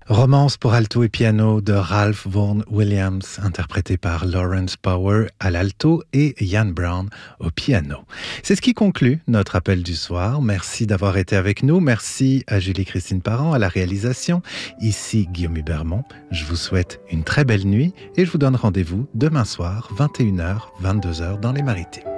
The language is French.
Romance pour alto et piano de Ralph Vaughan Williams, interprété par Lawrence Power à l'alto et Ian Brown au piano. C'est ce qui conclut notre appel du soir. Merci d'avoir été avec nous. Merci à Julie-Christine Parent à la réalisation. Ici Guillaume Hubermont. Je vous souhaite une très belle nuit et je vous donne rendez-vous demain soir, 21h, 22h dans les Maritimes.